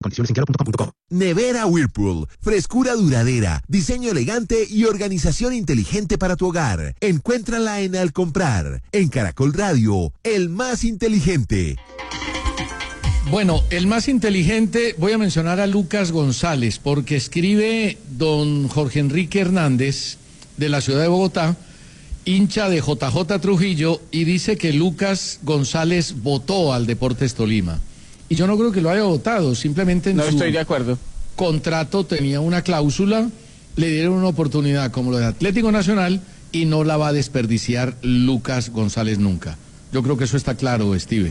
Condiciones en claro.com.co. Nevera Whirlpool, frescura duradera, diseño elegante y organización inteligente para tu hogar. Encuéntrala en Al Comprar, en Caracol Radio, el más inteligente. Bueno, el más inteligente, voy a mencionar a Lucas González, porque escribe don Jorge Enrique Hernández, de la ciudad de Bogotá, hincha de JJ Trujillo, y dice que Lucas González votó al Deportes Tolima. Y yo no creo que lo haya votado, simplemente en No su estoy de acuerdo. contrato tenía una cláusula, le dieron una oportunidad como lo de Atlético Nacional y no la va a desperdiciar Lucas González nunca. Yo creo que eso está claro, Steven.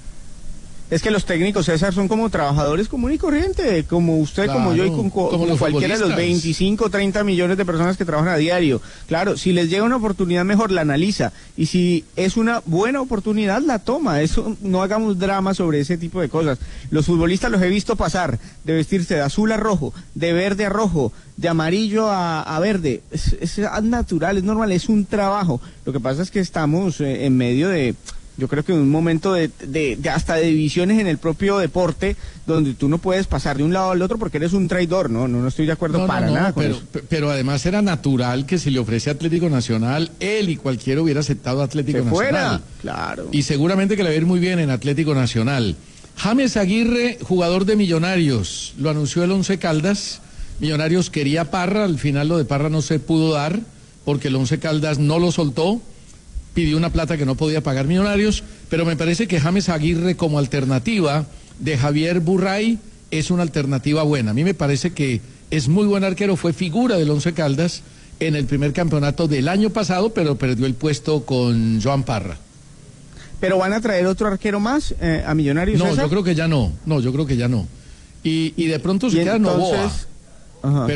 Es que los técnicos, César, son como trabajadores común y corriente, como usted, Claro, como yo y como como los cualquiera de los futbolistas. 25, 30 millones de personas que trabajan a diario. Claro, si les llega una oportunidad mejor, la analiza. Y si es una buena oportunidad, la toma. Eso, no hagamos drama sobre ese tipo de cosas. Los futbolistas los he visto pasar de vestirse de azul a rojo, de verde a rojo, de amarillo a verde. Es natural, es normal, es un trabajo. Lo que pasa es que estamos en medio de... Yo creo que en un momento de hasta de divisiones en el propio deporte, donde tú no puedes pasar de un lado al otro porque eres un traidor, no estoy de acuerdo para nada con eso. Pero además era natural que si le ofrece Atlético Nacional, él y cualquiera hubiera aceptado Atlético Nacional. Fuera, claro. Y seguramente que le va a ir muy bien en Atlético Nacional. James Aguirre, jugador de Millonarios, lo anunció el Once Caldas. Millonarios quería Parra, al final lo de Parra no se pudo dar porque el Once Caldas no lo soltó. Pidió una plata que no podía pagar Millonarios, pero me parece que James Aguirre como alternativa de Javier Burray es una alternativa buena. A mí me parece que es muy buen arquero, fue figura del Once Caldas en el primer campeonato del año pasado, pero perdió el puesto con Joan Parra. ¿Pero van a traer otro arquero más a Millonarios, No, César? yo creo que ya no. No, yo creo que ya no. Y de pronto se queda Novoa. Ajá.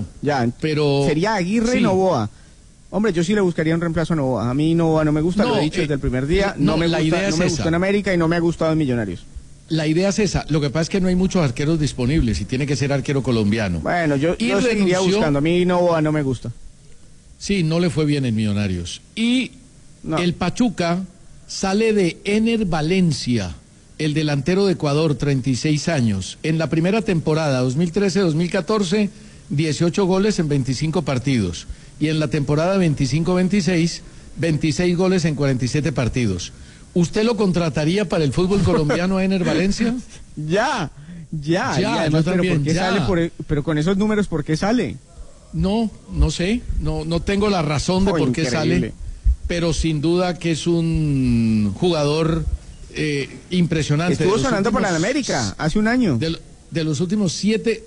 Pero sería Aguirre sí. y Novoa. Hombre, yo sí le buscaría un reemplazo a Novoa. A mí Novoa no me gusta, lo he dicho desde el primer día. No me gustó en América y no me ha gustado en Millonarios. La idea es esa. Lo que pasa es que no hay muchos arqueros disponibles y tiene que ser arquero colombiano. Bueno, yo seguiría buscando. A mí Novoa no me gusta. Sí, no le fue bien en Millonarios. Y el Pachuca sale de Ener Valencia, el delantero de Ecuador, 36 años. En la primera temporada, 2013-2014, 18 goles en 25 partidos. Y en la temporada 25-26, 26 goles en 47 partidos. ¿Usted lo contrataría para el fútbol colombiano a Ener Valencia? Ya. Además, también, pero con esos números, ¿por qué sale? No sé, no tengo la razón de por qué sale, pero sin duda que es un jugador impresionante. Estuvo sonando para la América hace un año. De los últimos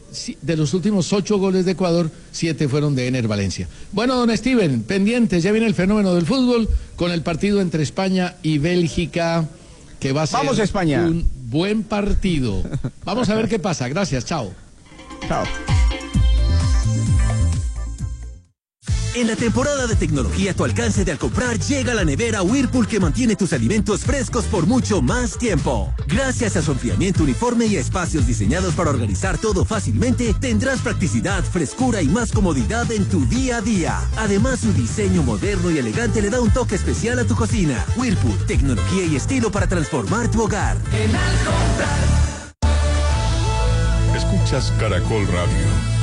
8 goles de Ecuador, 7 fueron de Ener Valencia. Bueno, don Steven, pendientes, ya viene el fenómeno del fútbol con el partido entre España y Bélgica, que va a ser Vamos, España. Un buen partido. Vamos a ver qué pasa. Gracias, chao. Chao. En la temporada de tecnología a tu alcance de Al Comprar llega la nevera Whirlpool que mantiene tus alimentos frescos por mucho más tiempo. Gracias a su enfriamiento uniforme y a espacios diseñados para organizar todo fácilmente, tendrás practicidad, frescura y más comodidad en tu día a día. Además, su diseño moderno y elegante le da un toque especial a tu cocina. Whirlpool, tecnología y estilo para transformar tu hogar. En Al Comprar. Escuchas Caracol Radio.